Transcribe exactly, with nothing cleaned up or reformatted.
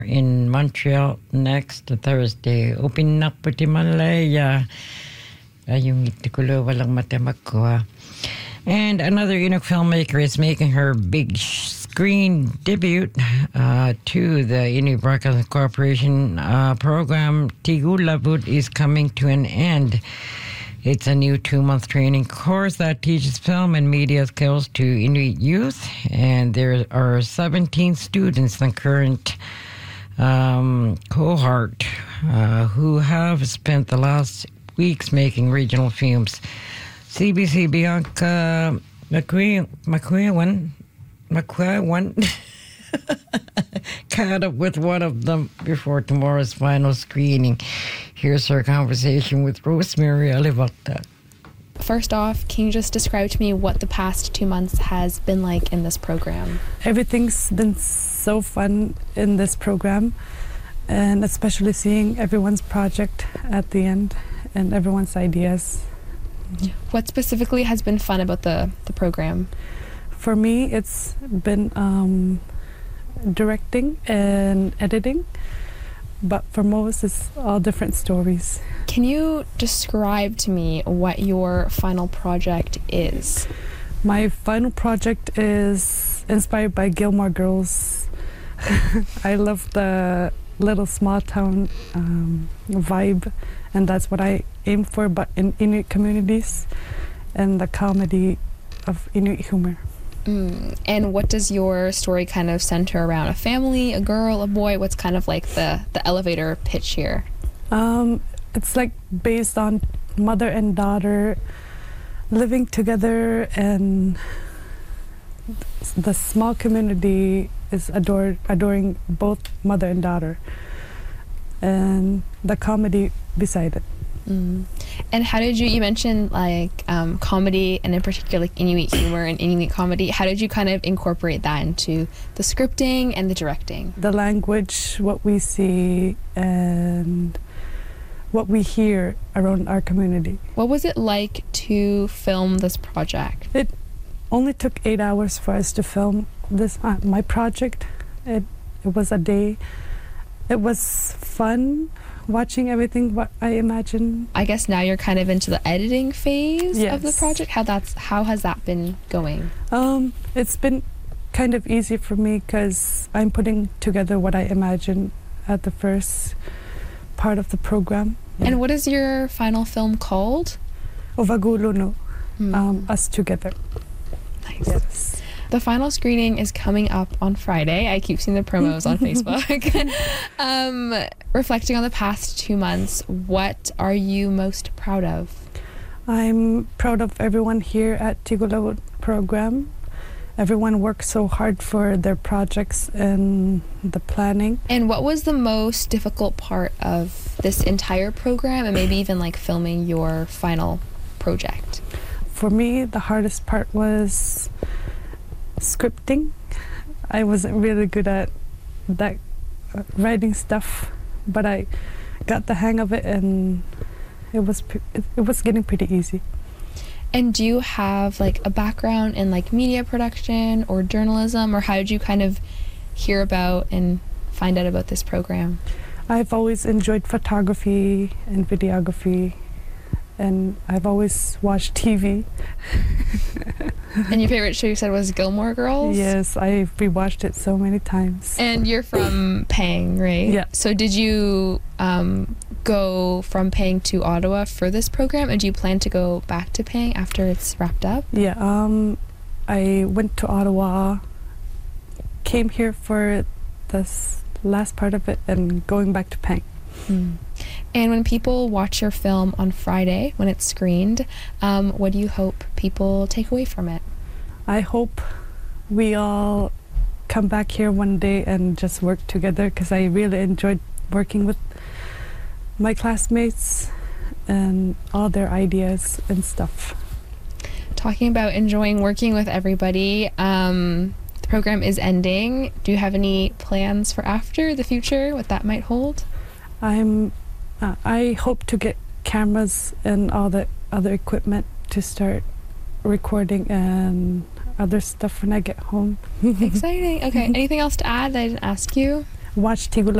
in Montreal next Thursday. Upinakputi Malaya. Ayung itikulo walang matemakwa. And another Inuk filmmaker is making her big screen debut uh, to the Inuit Broadcasting Corporation uh, program. Tigulabut is coming to an end. It's a new two-month training course that teaches film and media skills to Inuit youth. And there are seventeen students in the current um, cohort uh, who have spent the last weeks making regional films. C B C Bianca McQueen, McQueen caught up with one of them before tomorrow's final screening. Here's her conversation with Rosemary Alivakta. First off, can you just describe to me what the past two months has been like in this program? Everything's been so fun in this program, and especially seeing everyone's project at the end and everyone's ideas. What specifically has been fun about the, the program? For me, it's been um, directing and editing, but for most, it's all different stories. Can you describe to me what your final project is? My final project is inspired by Gilmore Girls. I love the little small town um, vibe, and that's what I aim for, but in Inuit communities and the comedy of Inuit humor. Mm. And what does your story kind of center around? A family, a girl, a boy? What's kind of like the, the elevator pitch here? Um, it's like based on mother and daughter living together, and the small community is adored, adoring both mother and daughter, and the comedy beside it. Mm. And how did you, you mentioned like um, comedy, and in particular like Inuit humor and Inuit comedy, how did you kind of incorporate that into the scripting and the directing? The language, what we see, and what we hear around our community. What was it like to film this project? It only took eight hours for us to film this, uh, my project. It, it was a day. It was fun watching everything what I imagined. I guess now you're kind of into the editing phase yes. of the project. How that's how has that been going? Um, it's been kind of easy for me because I'm putting together what I imagined at the first part of the program. Yeah. And what is your final film called? Ovaguluno, mm. um, Us Together. Nice. Yes. The final screening is coming up on Friday. I keep seeing the promos on Facebook. um, reflecting on the past two months, what are you most proud of? I'm proud of everyone here at Tigulabut program. Everyone works so hard for their projects and the planning. And what was the most difficult part of this entire program, and maybe even like filming your final project? For me, the hardest part was scripting. I wasn't really good at that uh, writing stuff, but I got the hang of it, and it was it, it was getting pretty easy. And do you have like a background in like media production or journalism, or how did you kind of hear about and find out about this program? I've always enjoyed photography and videography, and I've always watched T V. And your favorite show you said was Gilmore Girls? Yes, I've rewatched it so many times. And you're from Pang, right? Yeah. So did you um, go from Pang to Ottawa for this program, and do you plan to go back to Pang after it's wrapped up? Yeah, um, I went to Ottawa, came here for this last part of it, and going back to Pang. Hmm. And when people watch your film on Friday, when it's screened, um, what do you hope people take away from it? I hope we all come back here one day and just work together, because I really enjoyed working with my classmates and all their ideas and stuff. Talking about enjoying working with everybody, um, the program is ending. Do you have any plans for after, the future, what that might hold? I'm, uh, I hope to get cameras and all the other equipment to start recording and other stuff when I get home. Exciting. Okay. Anything else to add that I didn't ask you? watch Tigulo